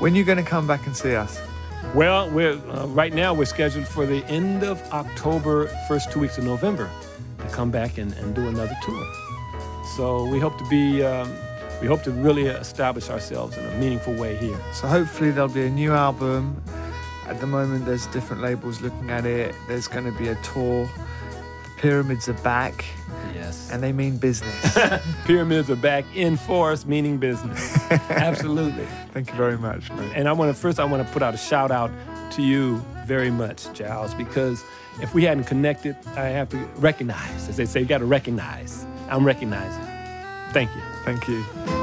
When are you going to come back and see us? Well, right now we're scheduled for the end of October, first 2 weeks of November, to come back and do another tour. So we hope to really establish ourselves in a meaningful way here. So hopefully there'll be a new album. At the moment, there's different labels looking at it. There's going to be a tour. The Pyramids are back. Yes. And they mean business. Pyramids are back in force, meaning business. Absolutely. Thank you very much, mate. And I want to put out a shout out to you very much, Giles, because if we hadn't connected, I have to recognize. As they say, you got to recognize. I'm recognizing. Thank you. Thank you.